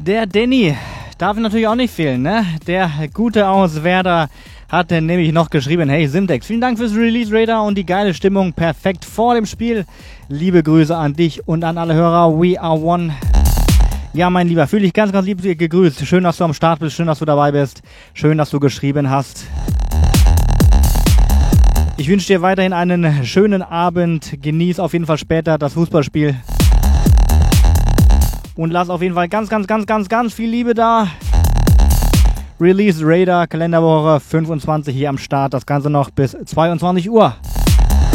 Der Danny darf natürlich auch nicht fehlen, ne? Der Gute aus Werder hat nämlich noch geschrieben, hey Simtex, vielen Dank fürs Release Radar und die geile Stimmung, perfekt vor dem Spiel. Liebe Grüße an dich und an alle Hörer, we are one. Ja, mein Lieber, fühle dich ganz, ganz lieb gegrüßt. Schön, dass du am Start bist, schön, dass du dabei bist, schön, dass du geschrieben hast. Ich wünsche dir weiterhin einen schönen Abend, genieß auf jeden Fall später das Fußballspiel. Und lass auf jeden Fall ganz, ganz, ganz, ganz, ganz viel Liebe da. Release Radar, Kalenderwoche 25 hier am Start. Das Ganze noch bis 22 Uhr.